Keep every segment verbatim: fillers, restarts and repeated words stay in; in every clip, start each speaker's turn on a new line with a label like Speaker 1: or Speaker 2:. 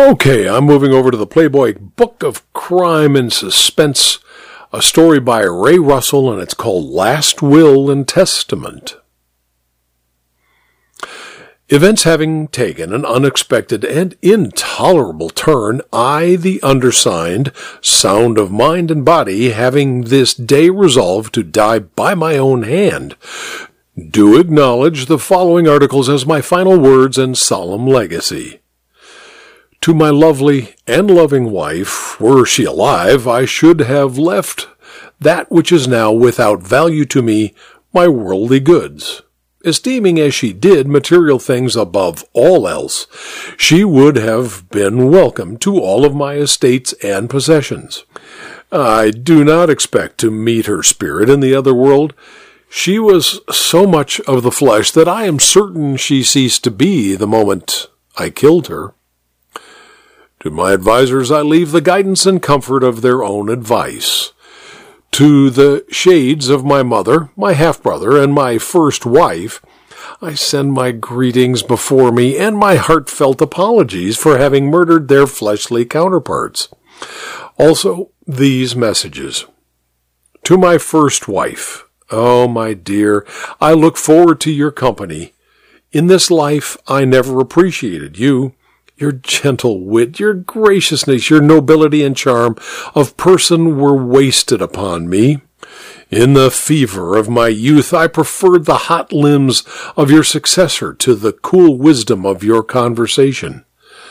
Speaker 1: Okay, I'm moving over to the Playboy Book of Crime and Suspense, a story by Ray Russell, and it's called Last Will and Testament. Events having taken an unexpected and intolerable turn, I, the undersigned, sound of mind and body, having this day resolved to die by my own hand, do acknowledge the following articles as my final words and solemn legacy. To my lovely and loving wife, were she alive, I should have left that which is now without value to me, my worldly goods. Esteeming as she did material things above all else, she would have been welcome to all of my estates and possessions. I do not expect to meet her spirit in the other world. She was so much of the flesh that I am certain she ceased to be the moment I killed her. To my advisers I leave the guidance and comfort of their own advice. To the shades of my mother, my half-brother, and my first wife, I send my greetings before me and my heartfelt apologies for having murdered their fleshly counterparts. Also, these messages. To my first wife, oh, my dear, I look forward to your company. In this life, I never appreciated you. Your gentle wit, your graciousness, your nobility and charm of person were wasted upon me. In the fever of my youth, I preferred the hot limbs of your successor to the cool wisdom of your conversation.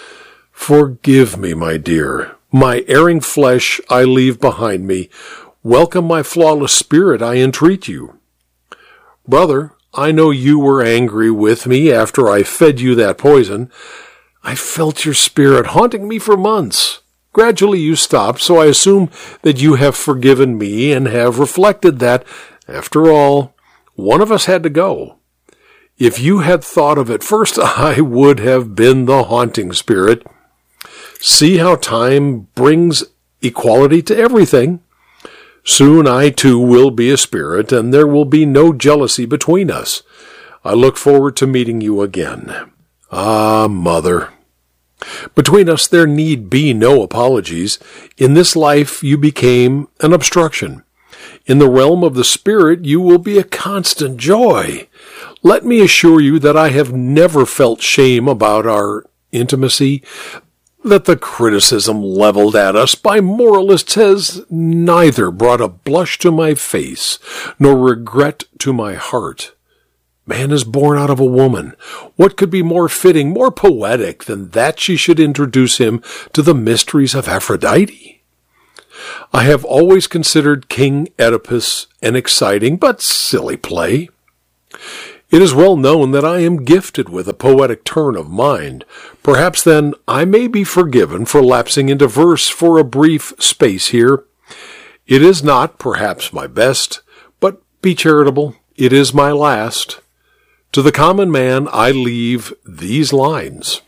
Speaker 1: Forgive me, my dear. My erring flesh I leave behind me. Welcome my flawless spirit, I entreat you. Brother, I know you were angry with me after I fed you that poison. I felt your spirit haunting me for months. Gradually you stopped, so I assume that you have forgiven me and have reflected that, after all, one of us had to go. If you had thought of it first, I would have been the haunting spirit. See how time brings equality to everything. Soon I too will be a spirit, and there will be no jealousy between us. I look forward to meeting you again. Ah, mother. Between us there need be no apologies. In this life you became an obstruction. In the realm of the spirit you will be a constant joy. Let me assure you that I have never felt shame about our intimacy, that the criticism leveled at us by moralists has neither brought a blush to my face nor regret to my heart. Man is born out of a woman. What could be more fitting, more poetic than that she should introduce him to the mysteries of Aphrodite? I have always considered King Oedipus an exciting but silly play. It is well known that I am gifted with a poetic turn of mind. Perhaps then I may be forgiven for lapsing into verse for a brief space here. It is not, perhaps, my best, but be charitable, it is my last. To the common man I leave these lines.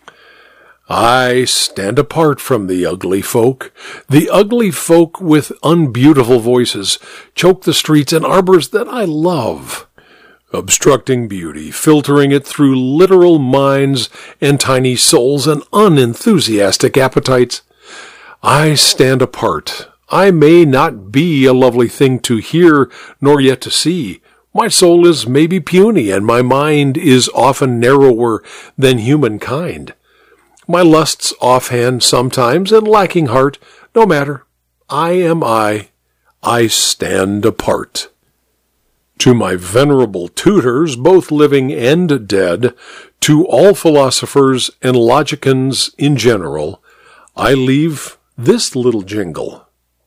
Speaker 1: I stand apart from the ugly folk. The ugly folk with unbeautiful voices choke the streets and arbors that I love, obstructing beauty, filtering it through literal minds and tiny souls and unenthusiastic appetites. I stand apart. I may not be a lovely thing to hear nor yet to see. My soul is maybe puny, and my mind is often narrower than humankind. My lusts offhand sometimes, and lacking heart, no matter. I am I. I stand apart. To my venerable tutors, both living and dead, to all philosophers and logicians in general, I leave this little jingle.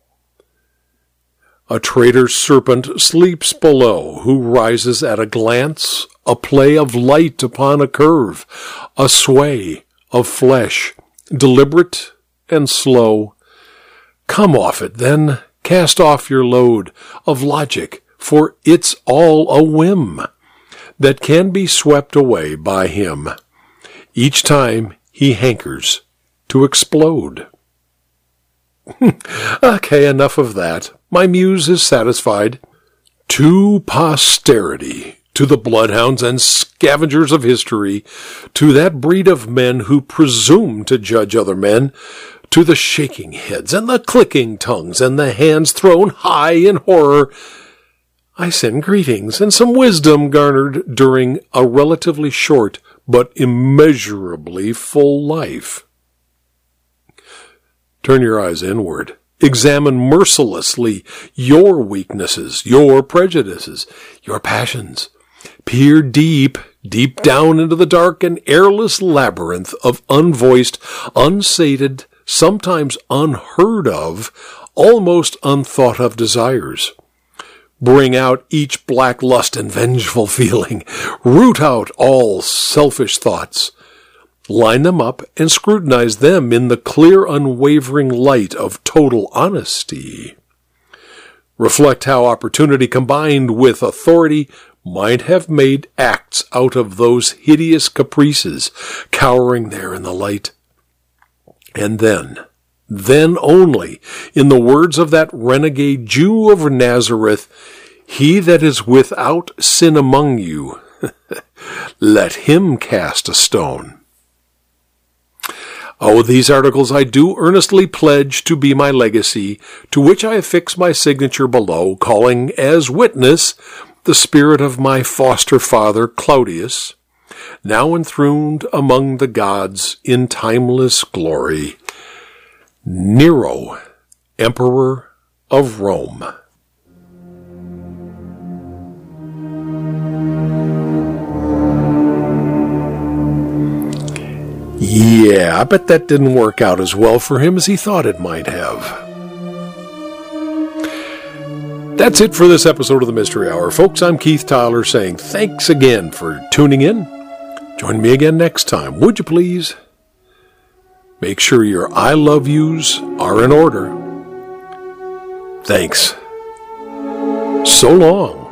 Speaker 1: A traitor's serpent sleeps below, who rises at a glance, a play of light upon a curve, a sway of flesh, deliberate and slow. Come off it, then, cast off your load of logic, for it's all a whim that can be swept away by him each time he hankers to explode. Okay, enough of that. My muse is satisfied. To posterity, to the bloodhounds and scavengers of history, to that breed of men who presume to judge other men, to the shaking heads and the clicking tongues and the hands thrown high in horror, I send greetings and some wisdom garnered during a relatively short but immeasurably full life. Turn your eyes inward. Examine mercilessly your weaknesses, your prejudices, your passions. Peer deep, deep down into the dark and airless labyrinth of unvoiced, unsated, sometimes unheard of, almost unthought of desires. Bring out each black lust and vengeful feeling. Root out all selfish thoughts. Line them up and scrutinize them in the clear, unwavering light of total honesty. Reflect how opportunity combined with authority might have made acts out of those hideous caprices cowering there in the light. And then, then only, in the words of that renegade Jew of Nazareth, he that is without sin among you, let him cast a stone. Oh, these articles I do earnestly pledge to be my legacy, to which I affix my signature below, calling as witness the spirit of my foster father Claudius, now enthroned among the gods in timeless glory, Nero, Emperor of Rome. Yeah, I bet that didn't work out as well for him as he thought it might have. That's it for this episode of the Mystery Hour. Folks, I'm Keith Tyler saying thanks again for tuning in. Join me again next time, would you please? Make sure your I love yous are in order. Thanks. So long.